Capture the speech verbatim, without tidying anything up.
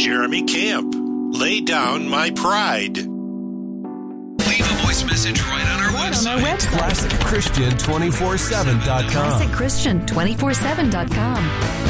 Jeremy Camp. Lay Down My Pride. Leave a voice message right on our right website. on our website. classic christian two forty-seven dot com. classic christian two forty-seven dot com.